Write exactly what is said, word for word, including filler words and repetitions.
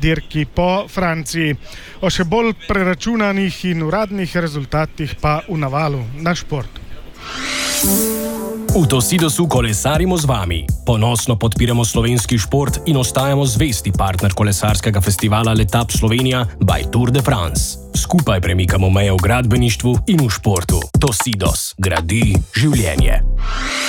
dirki po Franciji. O še bolj preračunanih in uradnih rezultatih pa v navalu na šport. V Tosidosu kolesarimo z vami. Ponosno podpiramo slovenski šport in ostajamo zvesti partner kolesarskega festivala Letap Slovenija by Tour de France. Skupaj premikamo meje v gradbeništvu in v športu. Tosidos gradi življenje.